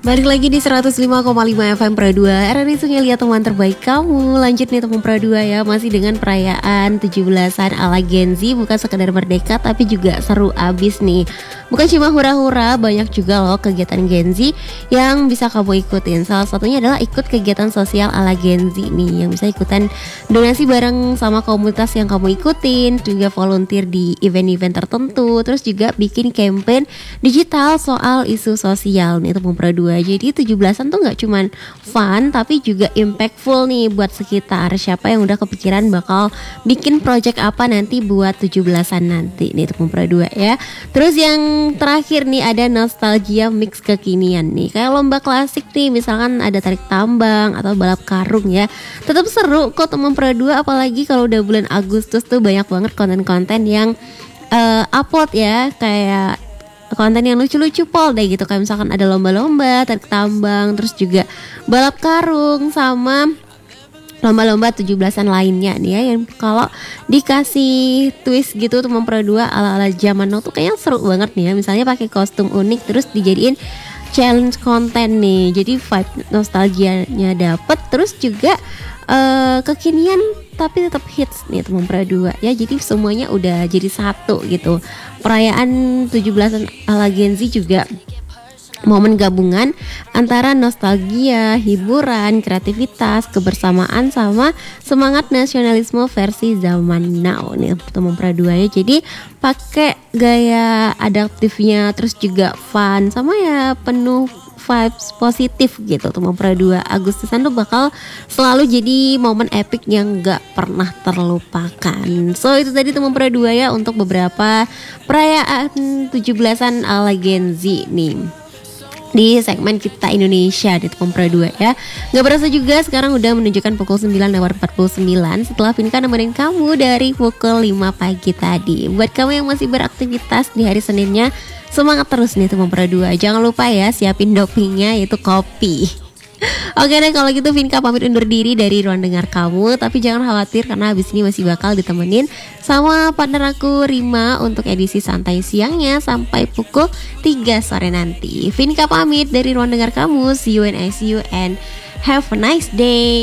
Balik lagi di 105,5 FM Pro 2 RRI Sungai Liat, teman terbaik kamu. Lanjut nih teman Pro 2 ya, masih dengan perayaan 17-an ala Gen Z. Bukan sekedar merdeka tapi juga seru abis nih. Bukan cuma hura-hura, banyak juga loh kegiatan Gen Z yang bisa kamu ikutin. Salah satunya adalah ikut kegiatan sosial ala Gen Z nih, yang bisa ikutan donasi bareng sama komunitas yang kamu ikutin, juga volunteer di event-event tertentu, terus juga bikin campaign digital soal isu sosial nih teman Pro 2. Jadi 17-an tuh gak cuman fun tapi juga impactful nih buat sekitar. Siapa yang udah kepikiran bakal bikin project apa nanti buat 17-an nanti nih teman Pro 2 ya. Terus yang terakhir nih ada nostalgia mix kekinian nih. Kayak lomba klasik nih, misalkan ada tarik tambang atau balap karung ya. Tetap seru kok teman Pro 2, apalagi kalau udah bulan Agustus tuh banyak banget konten-konten yang upload ya, kayak konten yang lucu-lucu pol deh gitu. Kayak misalkan ada lomba-lomba tarik tambang, terus juga balap karung, sama lomba-lomba 17-an lainnya nih ya, yang kalau dikasih twist gitu teman Pro 2 ala-ala zaman now tuh kayaknya seru banget nih ya. Misalnya pakai kostum unik terus dijadiin challenge konten nih, jadi vibe nostalgianya dapet, terus juga kekinian tapi tetap hits nih teman Pro 2 ya. Jadi semuanya udah jadi satu gitu. Perayaan 17-an ala Gen Z juga momen gabungan antara nostalgia, hiburan, kreativitas, kebersamaan, sama semangat nasionalisme versi zaman now nih teman Pro 2 ya. Jadi pakai gaya adaptifnya, terus juga fun, sama ya penuh vibes positif gitu teman Pro 2. Agustusan tuh bakal selalu jadi momen epic yang gak pernah terlupakan. So itu tadi teman Pro 2 ya untuk beberapa perayaan 17-an ala Gen Z nih di segmen Kita Indonesia di teman Pro 2 ya. Gak berasa juga sekarang udah menunjukkan pukul 9:49 setelah Vinka nemenin kamu dari pukul 5 pagi tadi. Buat kamu yang masih beraktivitas di hari Seninnya, semangat terus nih teman Pro 2. Jangan lupa ya siapin dopingnya, yaitu kopi. Oke deh, kalau gitu Vinka pamit undur diri dari ruang dengar kamu. Tapi jangan khawatir karena habis ini masih bakal ditemenin sama partner aku Rima untuk edisi santai siangnya sampai pukul 3 sore nanti. Vinka pamit dari ruang dengar kamu. See you and I see you and have a nice day.